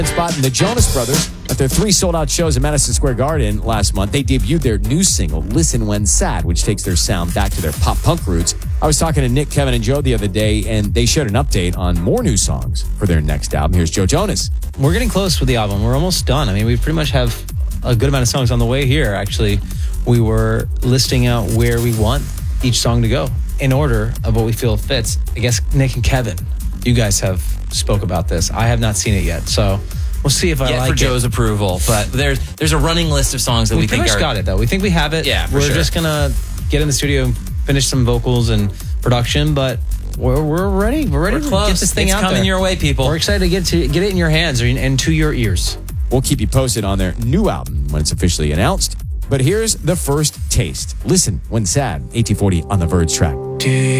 spot in the Jonas Brothers at their 3 sold-out shows in Madison Square Garden last month. They debuted their new single, Listen When Sad, which takes their sound back to their pop-punk roots. I was talking to Nick, Kevin, and Joe the other day, and they shared an update on more new songs for their next album. Here's Joe Jonas. We're getting close with the album. We're almost done. I mean, we pretty much have a good amount of songs on the way here. Actually, we were listing out where we want each song to go in order of what we feel fits. I guess Nick and Kevin, you guys have spoke about this. I have not seen it yet, so we'll see if I like it. For Joe's approval, but there's a running list of songs that we think pretty much got it, though. We think we have it. Yeah, we're just gonna get in the studio and finish some vocals and production, but we're ready. We're ready to get this thing out there. It's coming your way, people. We're excited to get it in your hands and to your ears. We'll keep you posted on their new album when it's officially announced. But here's the first taste. Listen When Sad, 1840 on the Verge track.